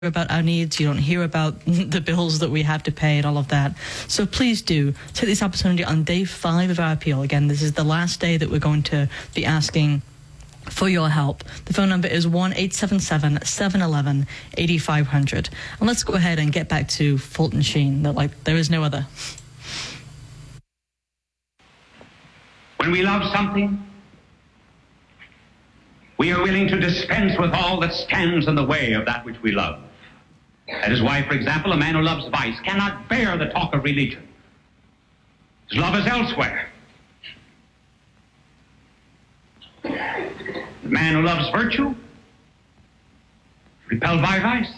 about our needs, you don't hear about the bills that we have to pay and all of that. So please do take this opportunity on day 5 of our appeal. Again, this is the last day that we're going to be asking for your help. The phone number is 1-877-711-8500. And let's go ahead and get back to Fulton Sheen. There is no other. When we love something, we are willing to dispense with all that stands in the way of that which we love. That is why, for example, a man who loves vice cannot bear the talk of religion. His love is elsewhere. The man who loves virtue, repelled by vice.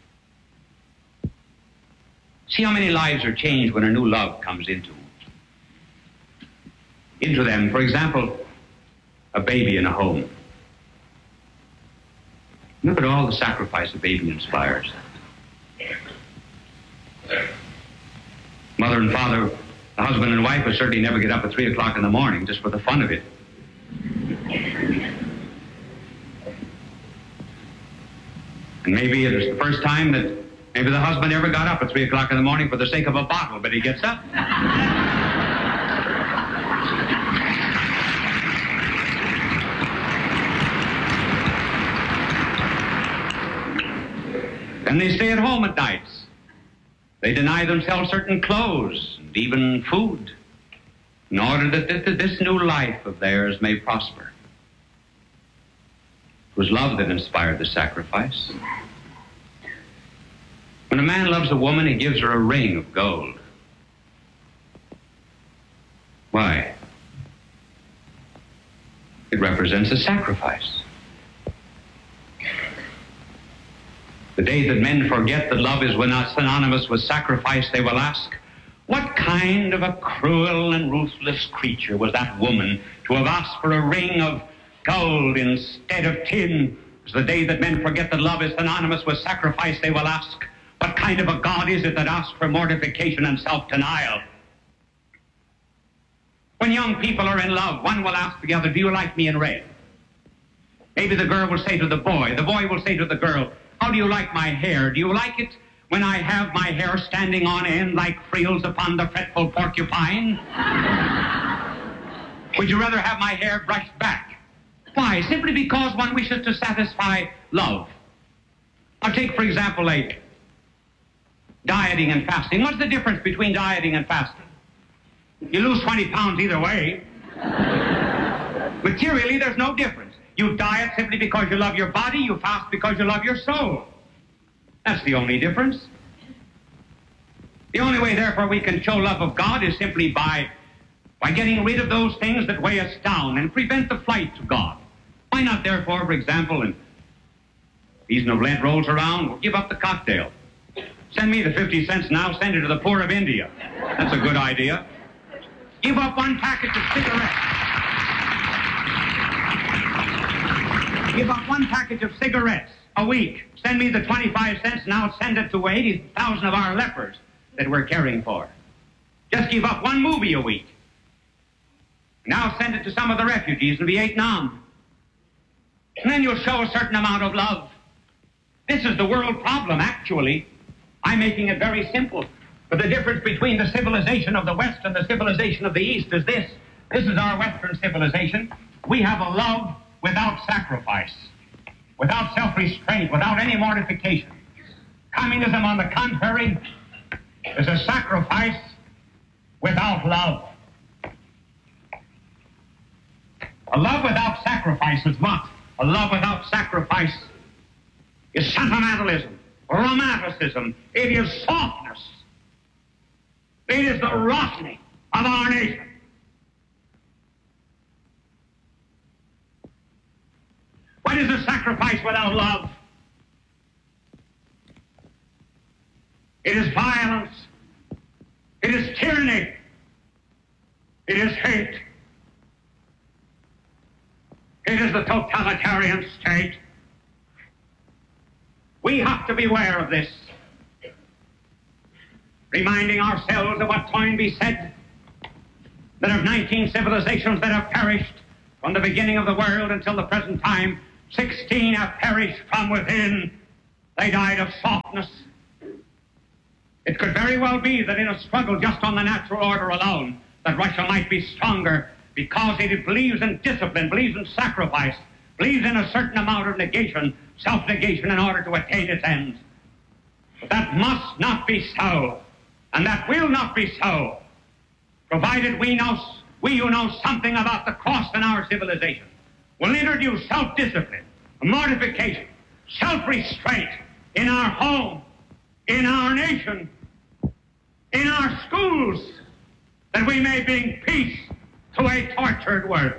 See how many lives are changed when a new love comes into them. For example, a baby in a home. Look at all the sacrifice a baby inspires. Mother and father, the husband and wife would certainly never get up at 3 o'clock in the morning just for the fun of it. And maybe it was the first time that maybe the husband ever got up at 3 o'clock in the morning for the sake of a bottle, but he gets up. And they stay at home at nights. They deny themselves certain clothes and even food in order that this new life of theirs may prosper. It was love that inspired the sacrifice. When a man loves a woman, he gives her a ring of gold. Why? It represents a sacrifice. The day that men forget that love is synonymous with sacrifice, they will ask, what kind of a cruel and ruthless creature was that woman to have asked for a ring of gold instead of tin? The day that men forget that love is synonymous with sacrifice, they will ask, what kind of a God is it that asks for mortification and self-denial? When young people are in love, one will ask the other, do you like me in red? Maybe the girl will say to the boy will say to the girl, how do you like my hair? Do you like it when I have my hair standing on end like frills upon the fretful porcupine? Would you rather have my hair brushed back? Why? Simply because one wishes to satisfy love. Now take, for example, dieting and fasting. What's the difference between dieting and fasting? You lose 20 pounds either way. Materially, there's no difference. You diet simply because you love your body. You fast because you love your soul. That's the only difference. The only way, therefore, we can show love of God is simply by getting rid of those things that weigh us down and prevent the flight to God. Why not, therefore, for example, when season of Lent rolls around, we'll give up the cocktail. Send me the 50 cents now, send it to the poor of India. That's a good idea. Give up one package of cigarettes. Give up one package of cigarettes a week. Send me the 25 cents, now send it to 80,000 of our lepers that we're caring for. Just give up one movie a week. Now send it to some of the refugees in Vietnam. And then you'll show a certain amount of love. This is the world problem, actually. I'm making it very simple. But the difference between the civilization of the West and the civilization of the East is this. This is our Western civilization. We have a love without sacrifice, without self-restraint, without any mortification. Communism, on the contrary, is a sacrifice without love. A love without sacrifice is what? A love without sacrifice is sentimentalism, romanticism. It is softness. It is the rotting of our nation. What is a sacrifice without love? It is violence. It is tyranny. It is hate. It is the totalitarian state. We have to beware of this, reminding ourselves of what Toynbee said, that of 19 civilizations that have perished from the beginning of the world until the present time, 16 have perished from within. They died of softness. It could very well be that in a struggle just on the natural order alone, that Russia might be stronger because it believes in discipline, believes in sacrifice, believes in a certain amount of negation, self-negation in order to attain its ends. But that must not be so, and that will not be so, provided we who know something about the cross in our civilization will introduce self-discipline, mortification, self-restraint in our home, in our nation, in our schools, that we may bring peace to a tortured world.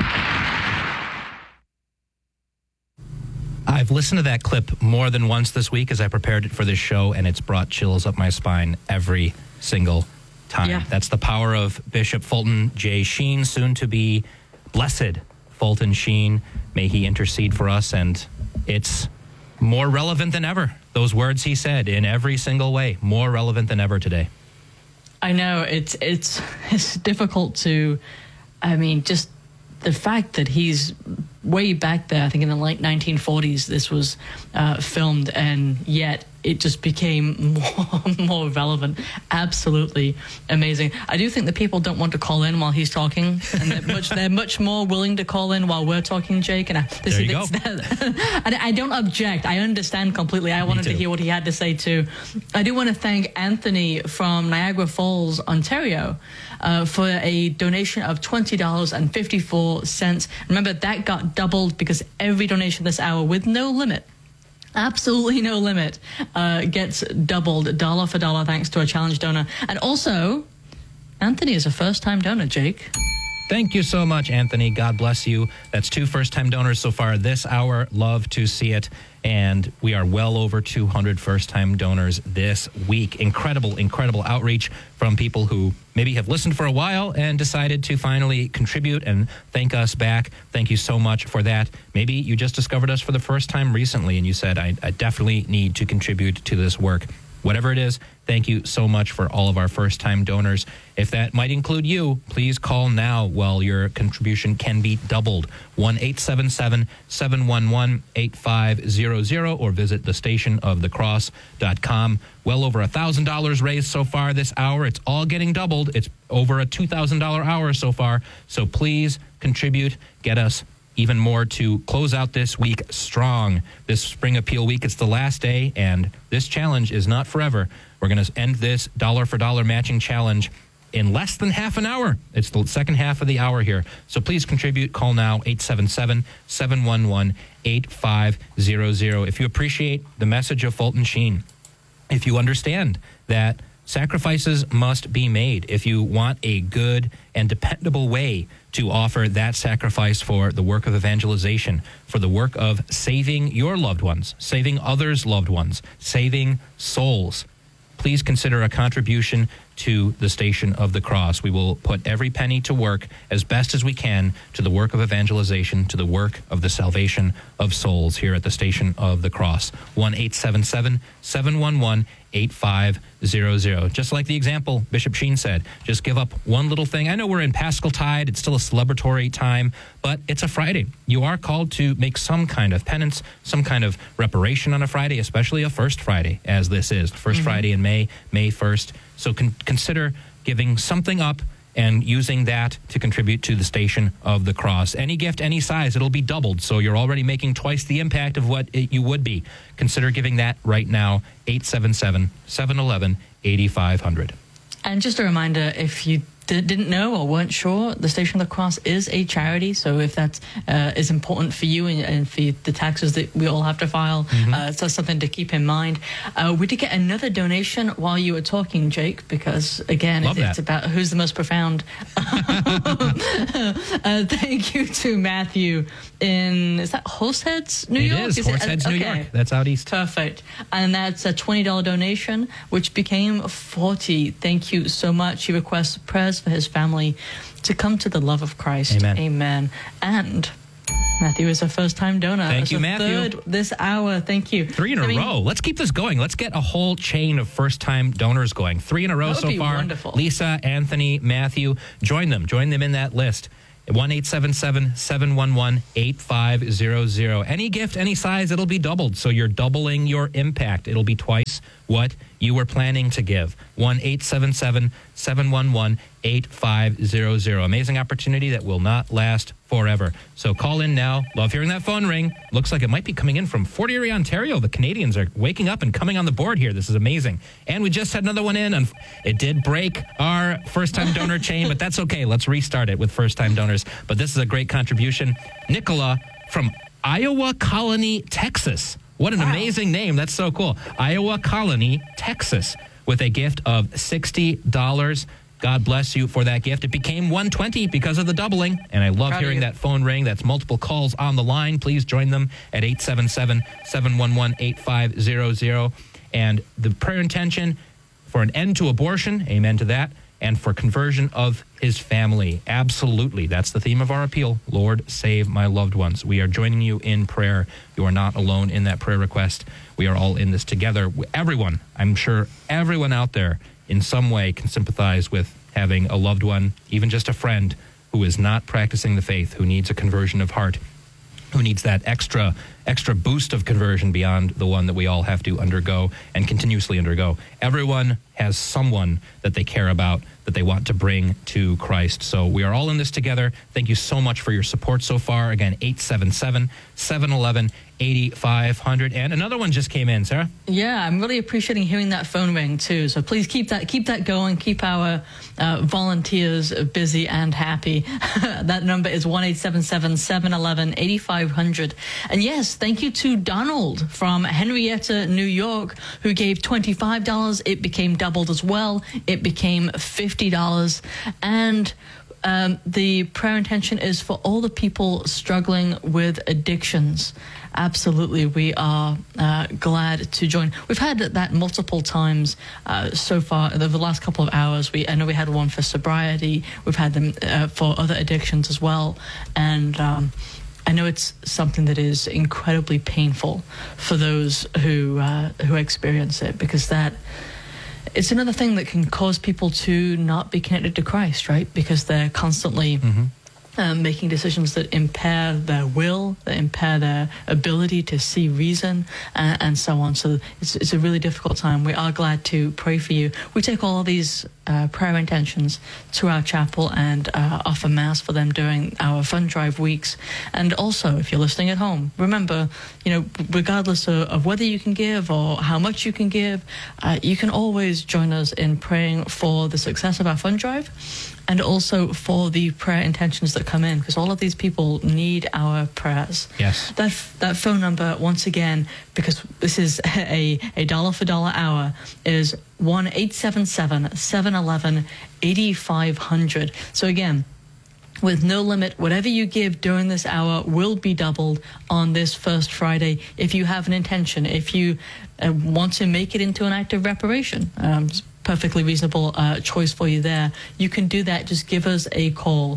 I've listened to that clip more than once this week as I prepared it for this show, and it's brought chills up my spine every single time. Yeah. That's the power of Bishop Fulton J. Sheen, soon to be blessed Fulton Sheen. May he intercede for us, and it's more relevant than ever. Those words he said in every single way, more relevant than ever today. I know it's difficult to, I mean, just the fact that he's way back there, I think in the late 1940s, this was filmed, and yet it just became more relevant. Absolutely amazing. I do think that people don't want to call in while he's talking, and they're much more willing to call in while we're talking, Jake. And there you go. I don't object. I understand completely. I wanted to hear what he had to say too. I do want to thank Anthony from Niagara Falls, Ontario, for a donation of $20.54. Remember, that got doubled because every donation this hour with no limit, absolutely no limit, gets doubled dollar for dollar thanks to a challenge donor. And also, Anthony is a first-time donor, Jake. Thank you so much, Anthony. God bless you. That's 2 first-time donors so far this hour. Love to see it. And we are well over 200 first-time donors this week. Incredible, incredible outreach from people who maybe have listened for a while and decided to finally contribute and thank us back. Thank you so much for that. Maybe you just discovered us for the first time recently and you said, I definitely need to contribute to this work. Whatever it is, thank you so much for all of our first-time donors. If that might include you, please call now while your contribution can be doubled. 1-877-711-8500 or visit thestationofthecross.com. Well over $1,000 raised so far this hour. It's all getting doubled. It's over a $2,000 hour so far. So please contribute. Get us even more to close out this week strong. This Spring Appeal Week, it's the last day, and this challenge is not forever. We're going to end this dollar-for-dollar matching challenge in less than half an hour. It's the second half of the hour here. So please contribute. Call now, 877-711-8500. If you appreciate the message of Fulton Sheen, if you understand that sacrifices must be made, if you want a good and dependable way to offer that sacrifice for the work of evangelization, for the work of saving your loved ones, saving others' loved ones, saving souls, please consider a contribution to the Station of the Cross. We will put every penny to work as best as we can to the work of evangelization, to the work of the salvation of souls here at the Station of the Cross. 1-877-711-8500. Just like the example Bishop Sheen said, just give up one little thing. I know we're in Paschaltide. It's still a celebratory time, but it's a Friday. You are called to make some kind of penance, some kind of reparation on a Friday, especially a First Friday, as this is. The first Friday in May 1st. So consider giving something up and using that to contribute to the Station of the Cross. Any gift, any size, it'll be doubled. So you're already making twice the impact of what you would be. Consider giving that right now, 877-711-8500. And just a reminder, if you didn't know or weren't sure, the Station of the Cross is a charity. So if that is important for you and for the taxes that we all have to file, so something to keep in mind. We did get another donation while you were talking, Jake, because again, it's about who's the most profound. Thank you to Matthew in, is that Horseheads, New York? It is Horseheads, New York. That's out east. Perfect. And that's a $20 donation, which became $40. Thank you so much. He requests prayers for his family to come to the love of Christ. Amen. Amen. And Matthew is a first-time donor. Thank you, Matthew. Third this hour. Thank you. 3 in a row. Let's keep this going. Let's get a whole chain of first-time donors going. 3 in a row so far. Wonderful. Lisa, Anthony, Matthew. Join them in that list. 1-877-711-8500. Any gift, any size, it'll be doubled. So you're doubling your impact. It'll be twice what you were planning to give. 1-877-711-8500. Amazing opportunity that will not last forever. So call in now. Love hearing that phone ring. Looks like it might be coming in from Fort Erie, Ontario. The Canadians are waking up and coming on the board here. This is amazing. And we just had another one in. And it did break our first-time donor chain, but that's okay. Let's restart it with first-time donors. But this is a great contribution. Nicola from Iowa Colony, Texas. What an amazing name. That's so cool. Iowa Colony, Texas, with a gift of $60. God bless you for that gift. It became $120 because of the doubling, and I love hearing that phone ring. That's multiple calls on the line. Please join them at 877-711-8500. And the prayer intention for an end to abortion, amen to that, and for conversion of his family. Absolutely. That's the theme of our appeal. Lord, save my loved ones. We are joining you in prayer. You are not alone in that prayer request. We are all in this together. Everyone, I'm sure everyone out there in some way can sympathize with having a loved one, even just a friend, who is not practicing the faith, who needs a conversion of heart, who needs that extra boost of conversion beyond the one that we all have to undergo and continuously undergo. Everyone has someone that they care about, that they want to bring to Christ. So we are all in this together. Thank you so much for your support so far. Again, 877-711-8500. And another one just came in, Sarah. Yeah, I'm really appreciating hearing that phone ring too. So please keep that going. Keep our volunteers busy and happy. That number is 1-877-711-8500. And yes, thank you to Donald from Henrietta, New York, who gave $25. It became doubled as well. It became $50. And the prayer intention is for all the people struggling with addictions. Absolutely, we are glad to join. We've had that multiple times so far over the last couple of hours. I know we had one for sobriety. We've had them for other addictions as well. And I know it's something that is incredibly painful for those who experience it, because it's another thing that can cause people to not be connected to Christ, right? Because they're constantly making decisions that impair their will, that impair their ability to see reason, and so on. So it's a really difficult time. We are glad to pray for you. We take all of these prayer intentions to our chapel and offer Mass for them during our fund drive weeks. And also, if you're listening at home, remember, regardless of whether you can give or how much you can give, you can always join us in praying for the success of our fund drive, and also for the prayer intentions that come in, because all of these people need our prayers. Yes. That phone number, once again, because this is a dollar for dollar hour, is 1-877-711-8500. So again, with no limit, whatever you give during this hour will be doubled on this first Friday. If you have an intention, if you want to make it into an act of reparation, perfectly reasonable choice for you there. You can do that. Just give us a call,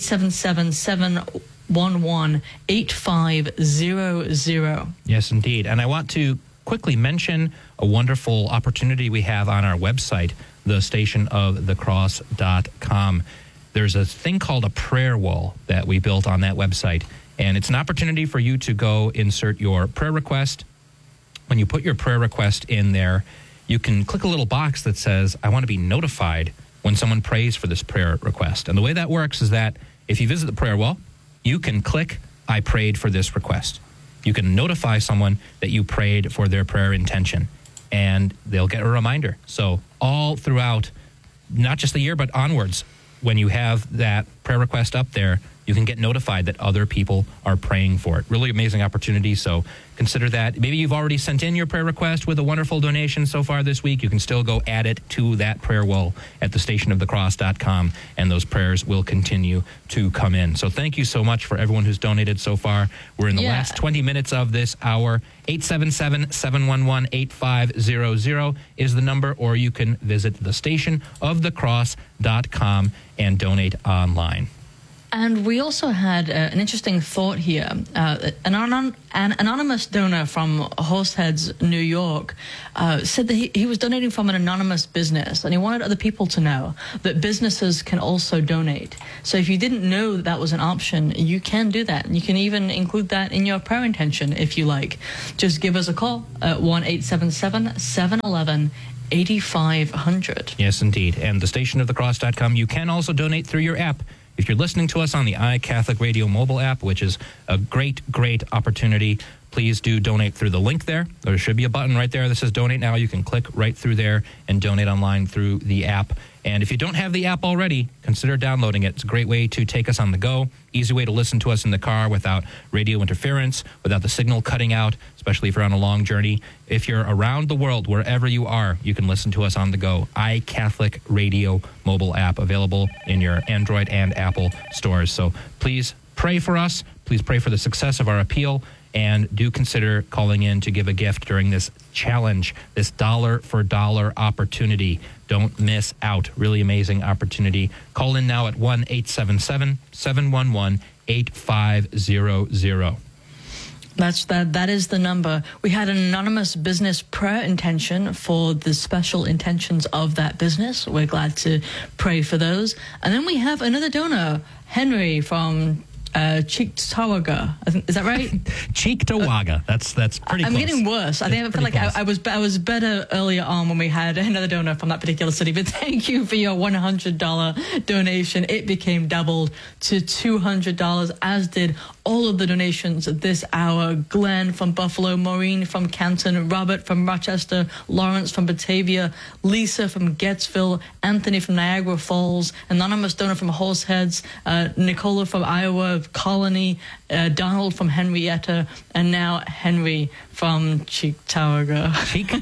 877-711-8500. Yes, indeed. And I want to quickly mention a wonderful opportunity we have on our website, thestationofthecross.com. There's a thing called a prayer wall that we built on that website, and it's an opportunity for you to go insert your prayer request. When you put your prayer request in there, you can click a little box that says, I want to be notified when someone prays for this prayer request. And the way that works is that if you visit the prayer wall, you can click, I prayed for this request. You can notify someone that you prayed for their prayer intention, and they'll get a reminder. So all throughout, not just the year, but onwards, when you have that prayer request up there, you can get notified that other people are praying for it. Really amazing opportunity, so consider that. Maybe you've already sent in your prayer request with a wonderful donation so far this week. You can still go add it to that prayer wall at thestationofthecross.com, and those prayers will continue to come in. So thank you so much for everyone who's donated so far. We're in the last 20 minutes of this hour. 877-711-8500 is the number, or you can visit thestationofthecross.com and donate online. And we also had an interesting thought here. An anonymous donor from Horseheads, New York, said that he was donating from an anonymous business, and he wanted other people to know that businesses can also donate. So if you didn't know that was an option, you can do that. You can even include that in your prayer intention if you like. Just give us a call at 1-877-711-8500. Yes, indeed. And thestationofthecross.com. You can also donate through your app. If you're listening to us on the iCatholic Radio mobile app, which is a great, great opportunity, please do donate through the link there. There should be a button right there that says donate now. You can click right through there and donate online through the app. And if you don't have the app already, consider downloading it. It's a great way to take us on the go, easy way to listen to us in the car without radio interference, without the signal cutting out, especially if you're on a long journey. If you're around the world, wherever you are, you can listen to us on the go. iCatholic Radio mobile app available in your Android and Apple stores. So please pray for us. Please pray for the success of our appeal. And do consider calling in to give a gift during this challenge, this dollar-for-dollar opportunity. Don't miss out. Really amazing opportunity. Call in now at 1-877-711-8500. That is the number. We had an anonymous business prayer intention for the special intentions of that business. We're glad to pray for those. And then we have another donor, Henry from Cheektowaga. Is that right? Cheektowaga. That's pretty close. I'm getting worse. I feel like I was better earlier on when we had another donor from that particular city. But thank you for your $100 donation. It became doubled to $200, as did all of the donations this hour. Glenn from Buffalo, Maureen from Canton, Robert from Rochester, Lawrence from Batavia, Lisa from Gettsville, Anthony from Niagara Falls, anonymous donor from Horseheads, Nicola from Iowa, Colony, Donald from Henrietta, and now Henry from Cheektowaga.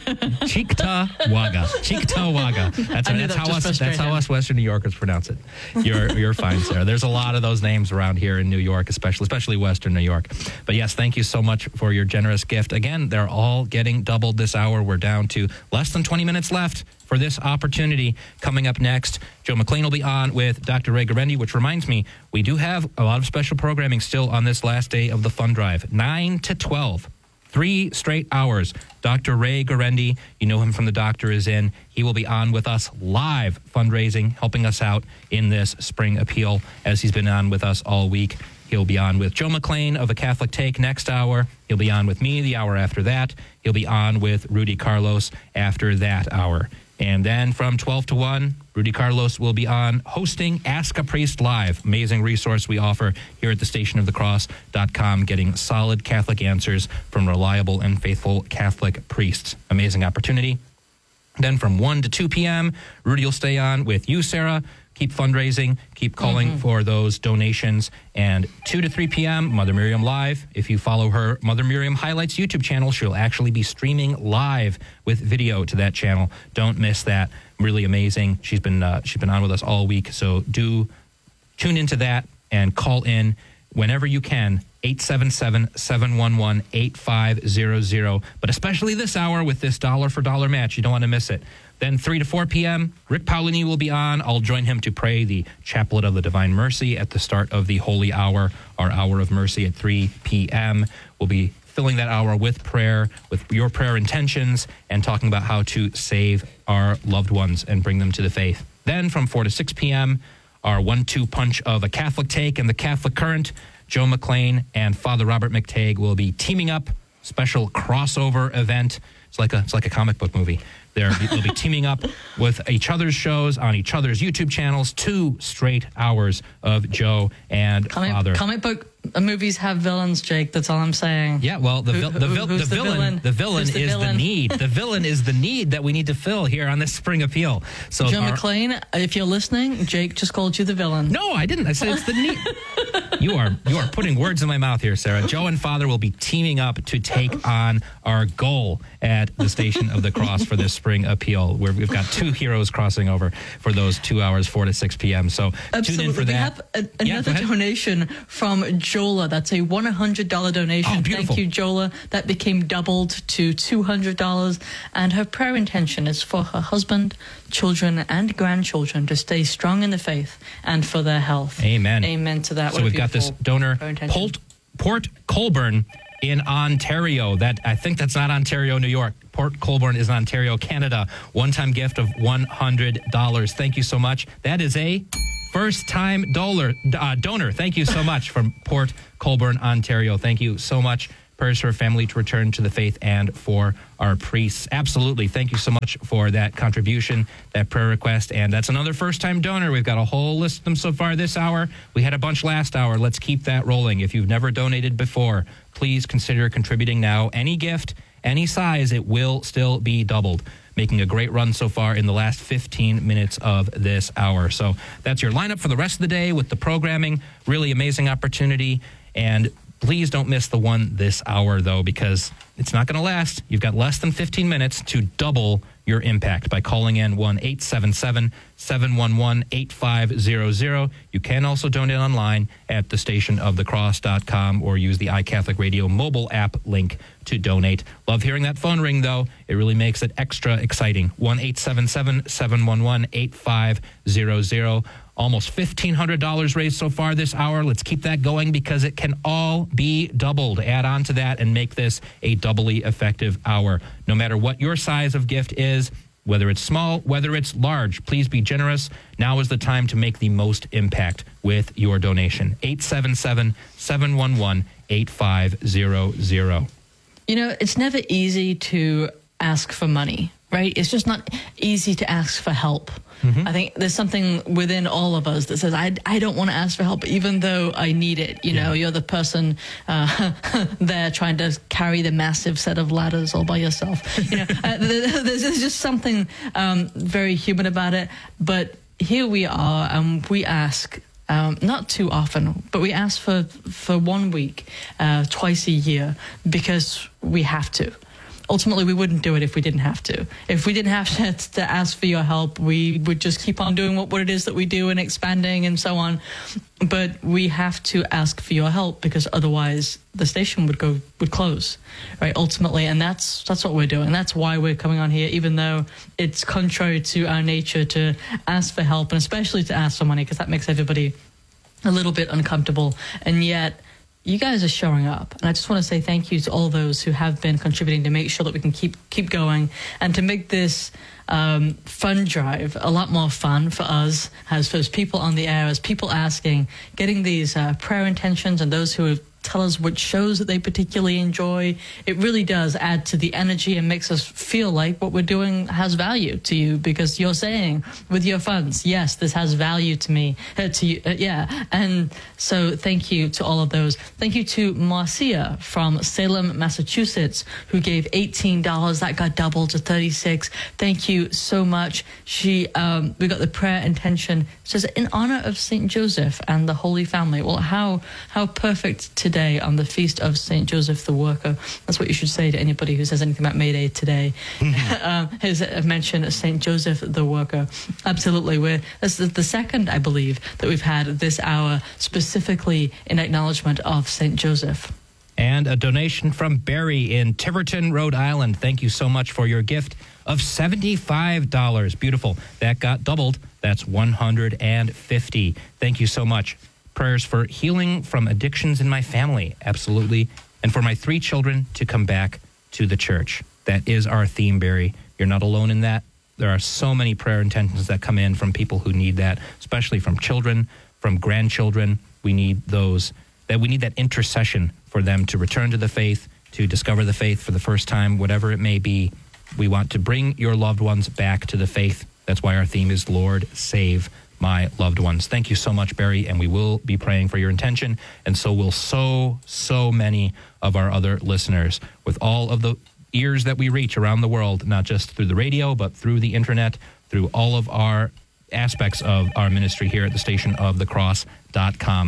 Cheektowaga. That's how us Western New Yorkers pronounce it. You're fine, Sarah. There's a lot of those names around here in New York, especially Western New York. But yes, thank you so much for your generous gift. Again, they're all getting doubled this hour. We're down to less than 20 minutes left for this opportunity. Coming up next, Joe McLean will be on with Dr. Ray Guarendi, which reminds me, we do have a lot of special programming still on this last day of the fund drive, 9 to 12. 3 straight hours. Dr. Ray Guarendi, you know him from The Doctor Is In. He will be on with us live fundraising, helping us out in this spring appeal as he's been on with us all week. He'll be on with Joe McLean of A Catholic Take next hour. He'll be on with me the hour after that. He'll be on with Rudy Carlos after that hour. And then from 12 to 1, Rudy Carlos will be on hosting Ask a Priest Live. Amazing resource we offer here at thestationofthecross.com, getting solid Catholic answers from reliable and faithful Catholic priests. Amazing opportunity. Then from 1 to 2 p.m., Rudy will stay on with you, Sarah. Keep fundraising, keep calling for those donations. And 2 to 3 p.m., Mother Miriam Live. If you follow her Mother Miriam Highlights YouTube channel, she'll actually be streaming live with video to that channel. Don't miss that. Really amazing. She's been on with us all week. So do tune into that and call in whenever you can. 877-711-8500. But especially this hour with this dollar-for-dollar match, you don't want to miss it. Then 3 to 4 p.m., Rick Paolini will be on. I'll join him to pray the Chaplet of the Divine Mercy at the start of the Holy Hour, our Hour of Mercy at 3 p.m. We'll be filling that hour with prayer, with your prayer intentions, and talking about how to save our loved ones and bring them to the faith. Then from 4 to 6 p.m., our 1-2 punch of A Catholic Take and The Catholic Current. Joe McLean and Father Robert McTague will be teaming up. Special crossover event. It's like a comic book movie. They'll be teaming up with each other's shows on each other's YouTube channels. 2 straight hours of Joe and Father. Comic book movies have villains, Jake. That's all I'm saying. Yeah, well, the villain is the need. The villain is the need that we need to fill here on this spring appeal. So Joe McLean, if you're listening, Jake just called you the villain. No, I didn't. I said it's the need. You are putting words in my mouth here, Sarah. Joe and Father will be teaming up to take on our goal at the Station of the Cross for this spring appeal, where we've got two heroes crossing over for those 2 hours, 4 to 6 p.m. So tune in for that. We have another donation from Jola. That's a $100 donation. Oh, beautiful. Thank you, Jola. That became doubled to $200. And her prayer intention is for her husband, children, and grandchildren to stay strong in the faith and for their health. Amen. Amen to that. So we've got this donor, Port Colborne in Ontario. I think that's not Ontario, New York. Port Colborne is in Ontario, Canada. One-time gift of $100. Thank you so much. That is a first-time donor. Thank you so much from Port Colborne, Ontario. Thank you so much. Prayers for her family to return to the faith and for our priests. Absolutely. Thank you so much for that contribution, that prayer request. And that's another first-time donor. We've got a whole list of them so far this hour. We had a bunch last hour. Let's keep that rolling. If you've never donated before, please consider contributing now. Any gift, any size, it will still be doubled. Making a great run so far in the last 15 minutes of this hour. So that's your lineup for the rest of the day with the programming. Really amazing opportunity. And please don't miss the one this hour, though, because it's not going to last. You've got less than 15 minutes to double your impact by calling in 1-877-711-8500. You can also donate online at thestationofthecross.com or use the iCatholic Radio mobile app link to donate. Love hearing that phone ring, though. It really makes it extra exciting. 1-877-711-8500. Almost $1,500 raised so far this hour. Let's keep that going because it can all be doubled. Add on to that and make this a doubly effective hour. No matter what your size of gift is, whether it's small, whether it's large, please be generous. Now is the time to make the most impact with your donation. 877-711-8500. You know, it's never easy to ask for money, right? It's just not easy to ask for help. I think there's something within all of us that says, I don't want to ask for help, even though I need it. You know, you're the person there trying to carry the massive set of ladders all by yourself. You know, there's just something very human about it. But here we are, and we ask, not too often, but we ask for 1 week, twice a year, because we have to. Ultimately, we wouldn't do it if we didn't have to. If we didn't have to ask for your help, we would just keep on doing what it is that we do and expanding and so on. But we have to ask for your help because otherwise the station would close, right? Ultimately, and that's what we're doing. That's why we're coming on here, even though it's contrary to our nature to ask for help and especially to ask for money, because that makes everybody a little bit uncomfortable. And yet, you guys are showing up, and I just want to say thank you to all those who have been contributing to make sure that we can keep going and to make this fun drive a lot more fun for us as people on the air, as people asking, getting these prayer intentions and those who have tell us which shows that they particularly enjoy. It really does add to the energy and makes us feel like what we're doing has value to you because you're saying with your funds, yes, this has value to me, to you, yeah. And so thank you to all of those. Thank you to Marcia from Salem, Massachusetts, who gave $18. That got doubled to $36. Thank you so much. We got the prayer intention. It says, in honor of St. Joseph and the Holy Family. Well, how perfect today on the feast of St. Joseph the Worker. That's what you should say to anybody who says anything about May Day today. His mention of St. Joseph the Worker. Absolutely. This is the second, I believe, that we've had this hour specifically in acknowledgement of St. Joseph. And a donation from Barry in Tiverton, Rhode Island. Thank you so much for your gift of $75. Beautiful. That got doubled. That's $150. Thank you so much. Prayers for healing from addictions in my family. Absolutely. And for my 3 children to come back to the church. That is our theme, Barry. You're not alone in that. There are so many prayer intentions that come in from people who need that, especially from children, from grandchildren. We need that intercession for them to return to the faith, to discover the faith for the first time, whatever it may be. We want to bring your loved ones back to the faith. That's why our theme is Lord, Save My Loved Ones. Thank you so much, Barry, and we will be praying for your intention, and so will so many of our other listeners with all of the ears that we reach around the world, not just through the radio, but through the internet, through all of our aspects of our ministry here at the stationofthecross.com.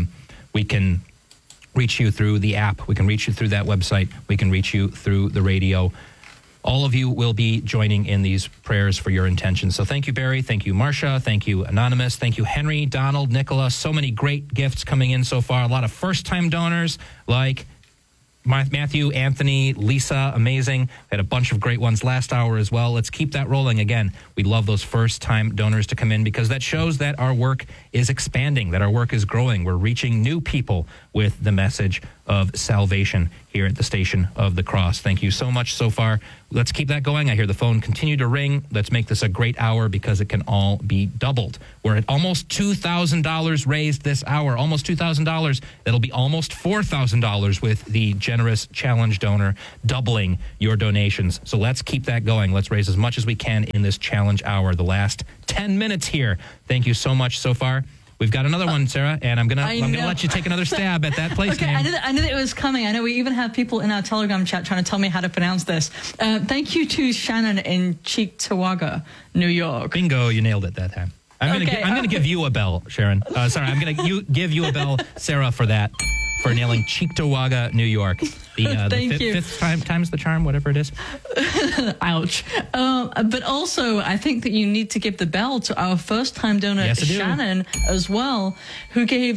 We can reach you through the app. We can reach you through that website. We can reach you through the radio. All of you will be joining in these prayers for your intentions. So thank you, Barry. Thank you, Marcia. Thank you, Anonymous. Thank you, Henry, Donald, Nicola. So many great gifts coming in so far. A lot of first-time donors like Matthew, Anthony, Lisa, amazing. Had a bunch of great ones last hour as well. Let's keep that rolling. Again, we love those first-time donors to come in because that shows that our work is expanding, that our work is growing. We're reaching new people with the message of salvation here at the Station of the Cross. Thank you so much so far. Let's keep that going. I hear the phone continue to ring. Let's make this a great hour because it can all be doubled. We're at almost $2,000 raised this hour, almost $2,000. That'll be almost $4,000 with the generous challenge donor doubling your donations. So let's keep that going. Let's raise as much as we can in this challenge hour, the last 10 minutes here. Thank you so much so far. We've got another one, Sarah, and I'm gonna let you take another stab at that place name. I knew that it was coming. I know we even have people in our Telegram chat trying to tell me how to pronounce this. Thank you to Shannon in Cheektowaga, New York. Bingo, you nailed it that time. I'm gonna give you a bell, Sharon. I'm gonna give you a bell, Sarah, for that, for nailing Cheektowaga, New York. The fifth time's the charm, whatever it is. Ouch. But also, I think that you need to give the bell to our first-time donor, Shannon, as well, who gave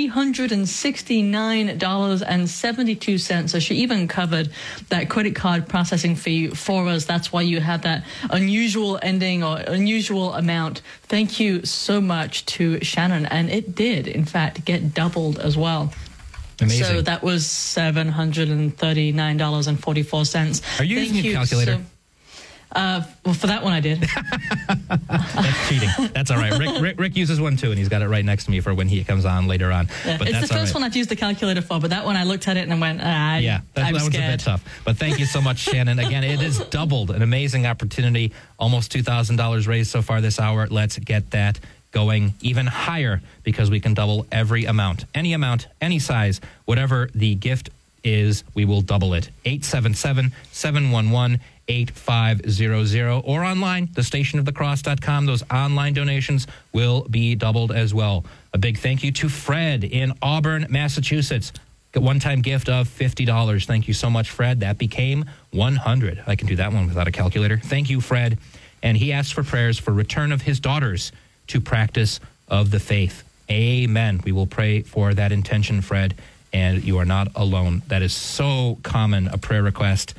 $369.72. So she even covered that credit card processing fee for us. That's why you had that unusual ending or unusual amount. Thank you so much to Shannon. And it did, in fact, get doubled as well. Amazing. So that was $739.44. Are you using a calculator? Well, for that one I did. That's cheating. That's all right. Rick uses one too, and he's got it right next to me for when he comes on later on. Yeah, but it's that's the first one I've used the calculator for, but that one I looked at it and I went, that one's a bit tough. But thank you so much, Shannon. Again, it is doubled. An amazing opportunity. Almost $2,000 raised so far this hour. Let's get that going even higher because we can double every amount, any size, whatever the gift is, we will double it. 877-711-8500 or online, thestationofthecross.com. Those online donations will be doubled as well. A big thank you to Fred in Auburn, Massachusetts. A one-time gift of $50. Thank you so much, Fred. That became $100. I can do that one without a calculator. Thank you, Fred. And he asked for prayers for return of his daughters to practice of the faith. Amen. We will pray for that intention, Fred, and you are not alone. That is so common a prayer request.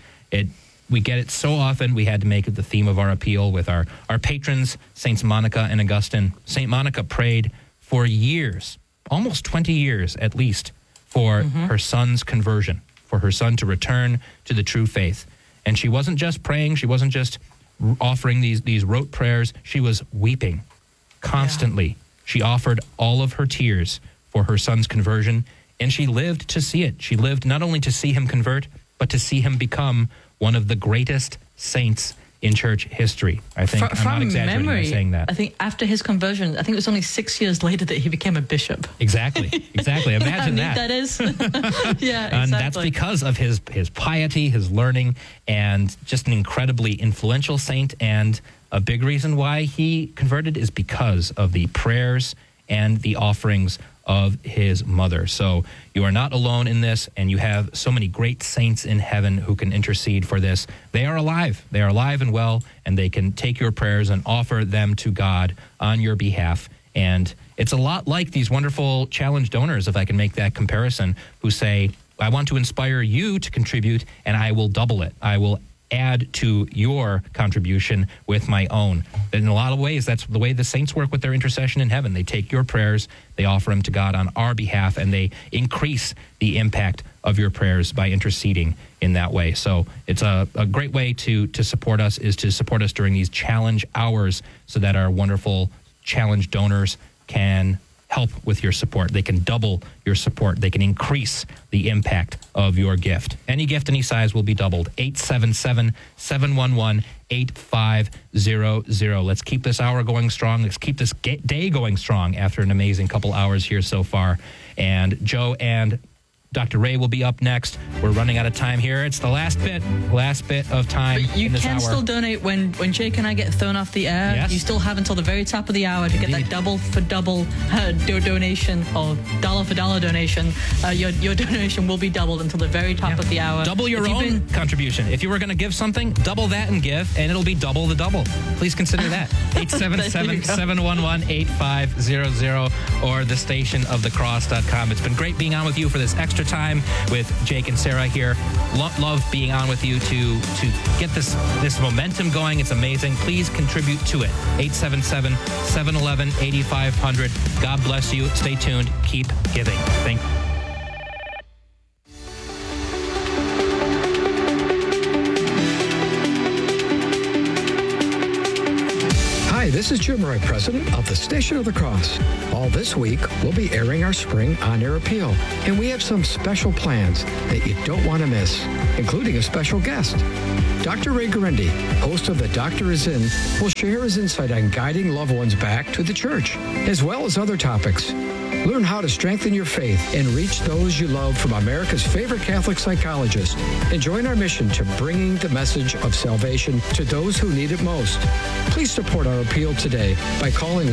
We get it so often. We had to make it the theme of our appeal with our patrons, Saints Monica and Augustine. Saint Monica prayed for years, almost 20 years at least, for her son's conversion, for her son to return to the true faith. And she wasn't just praying. She wasn't just offering these rote prayers. She was weeping constantly. Yeah. She offered all of her tears for her son's conversion, and she lived to see it. She lived not only to see him convert, but to see him become one of the greatest saints in church history. I think I'm not exaggerating by saying that. I think after his conversion, I think it was only 6 years later that he became a bishop. Exactly. Imagine how neat that is. Yeah, exactly. And that's because of his piety, his learning, and just an incredibly influential saint. And a big reason why he converted is because of the prayers and the offerings of his mother. So you are not alone in this, and you have so many great saints in heaven who can intercede for this. They are alive. They are alive and well, and they can take your prayers and offer them to God on your behalf. And it's a lot like these wonderful challenge donors, if I can make that comparison, who say, I want to inspire you to contribute, and I will double it. I will add to your contribution with my own. In a lot of ways, that's the way the saints work with their intercession in heaven. They take your prayers, they offer them to God on our behalf, and they increase the impact of your prayers by interceding in that way. So it's a great way to support us, is to support us during these challenge hours so that our wonderful challenge donors can help with your support. They can double your support. They can increase the impact of your gift. Any gift, any size will be doubled. 877-711-8500. Let's keep this hour going strong. Let's keep this day going strong after an amazing couple hours here so far. And Joe and Dr. Ray will be up next. We're running out of time here. It's the last bit of time But you in this can hour. still donate when Jake and I get thrown off the air. Yes. You still have until the very top of the hour to get Indeed. that double for double donation or dollar for dollar donation. Your donation will be doubled until the very top of the hour. Double your If you've own been- contribution. If you were going to give something, double that and give, and it'll be double the double. Please consider that. 877-711-8500 or thestationofthecross.com. It's been great being on with you for this extra time with Jake and Sarah here. Love being on with you to get this momentum going. It's amazing. Please contribute to it. 877-711-8500. God bless you. Stay tuned. Keep giving. Thank you. Hi, this is Jim Roy, president of the Station of the Cross. All this week, we'll be airing our spring on-air appeal, and we have some special plans that you don't want to miss, including a special guest. Dr. Ray Guarendi, host of The Doctor Is In, will share his insight on guiding loved ones back to the church, as well as other topics. Learn how to strengthen your faith and reach those you love from America's favorite Catholic psychologist, and join our mission to bringing the message of salvation to those who need it most. Please support our appeal today by calling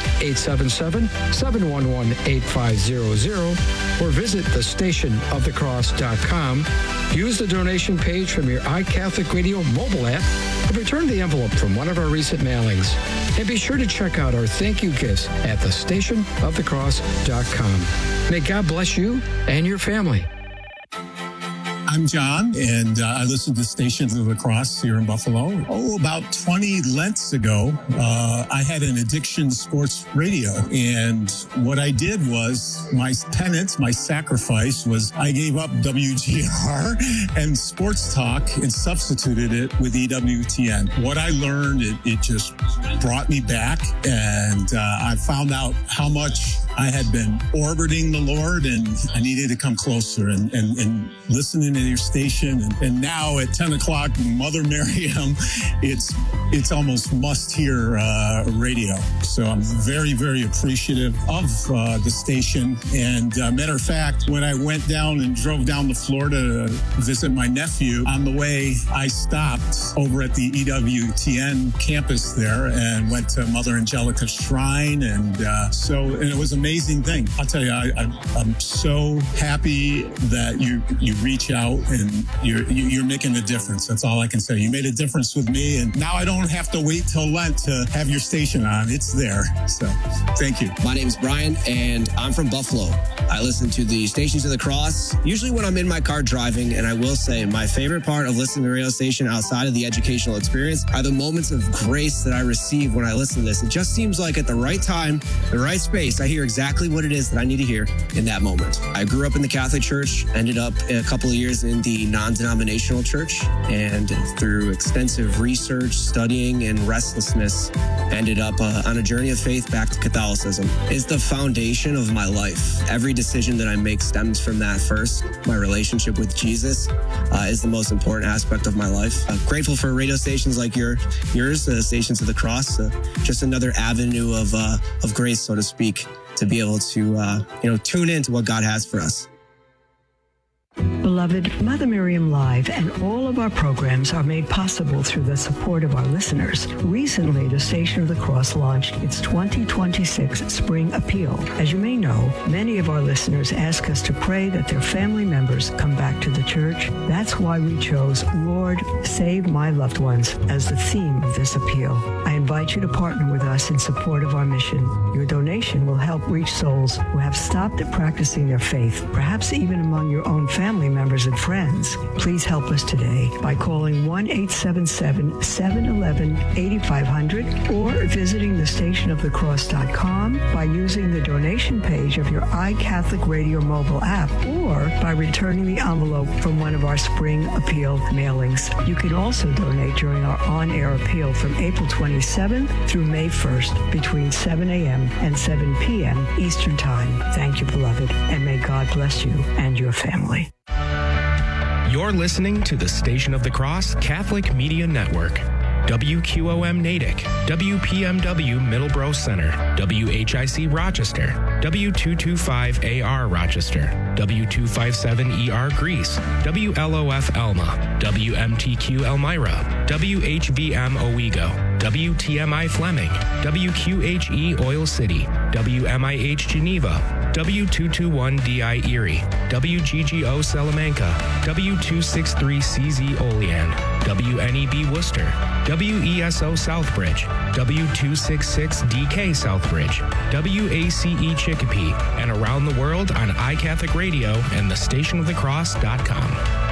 1-877-711-8500 or visit thestationofthecross.com. Use the donation page from your iCatholic Radio mobile app or return the envelope from one of our recent mailings. And be sure to check out our thank you gifts at thestationofthecross.com. May God bless you and your family. I'm John, and I listen to Stations of the Cross here in Buffalo. About 20 Lents ago, I had an addiction sports radio. And what I did was, my penance, my sacrifice was I gave up WGR and sports talk and substituted it with EWTN. What I learned, it just brought me back. And I found out how much I had been orbiting the Lord, and I needed to come closer and listening to your station. And now at 10 o'clock, Mother Miriam, it's almost must-hear radio. So I'm very, very appreciative of the station. And matter of fact, when I went down and drove down to Florida to visit my nephew, on the way, I stopped over at the EWTN campus there and went to Mother Angelica's shrine. And it was an amazing thing. I'll tell you, I'm so happy that you reach out and you're making a difference. That's all I can say. You made a difference with me, and now I don't have to wait till Lent to have your station on. It's there. So thank you. My name is Brian, and I'm from Buffalo. I listen to the Stations of the Cross, usually when I'm in my car driving, and I will say my favorite part of listening to the radio station outside of the educational experience are the moments of grace that I receive when I listen to this. It just seems like at the right time, the right space, I hear exactly what it is that I need to hear in that moment. I grew up in the Catholic Church, ended up a couple of years in the non-denominational church, and through extensive research, studying, and restlessness, ended up on a journey of faith back to Catholicism. It's the foundation of my life. Every decision that I make stems from that first. My relationship with Jesus is the most important aspect of my life. I'm grateful for radio stations like yours, Stations of the Cross, just another avenue of grace, so to speak, to be able to tune into what God has for us. Beloved, Mother Miriam Live and all of our programs are made possible through the support of our listeners. Recently, the Station of the Cross launched its 2026 Spring Appeal. As you may know, many of our listeners ask us to pray that their family members come back to the church. That's why we chose Lord, Save My Loved Ones as the theme of this appeal. I invite you to partner with us in support of our mission. Your donation will help reach souls who have stopped practicing their faith, perhaps even among your own family members and friends. Please help us today by calling 1-877-711-8500 or visiting thestationofthecross.com, by using the donation page of your iCatholic Radio mobile app, or by returning the envelope from one of our Spring Appeal mailings. You can also donate during our on-air appeal from April 27th through May 1st between 7 a.m. and 7 p.m. Eastern Time. Thank you, beloved, and may God bless you and your family. You're listening to the Station of the Cross Catholic Media Network. WQOM Natick, WPMW Middleborough Center, WHIC Rochester, W225AR Rochester, W257ER Greece, WLOF Elma, WMTQ Elmira, WHVM Owego, WTMI Fleming, WQHE Oil City, WMIH Geneva, W221DI Erie, WGGO Salamanca, W263CZ Olean, WNEB Worcester, WESO Southbridge, W266DK Southbridge, WACE Chicopee, and around the world on iCatholic Radio and thestationofthecross.com.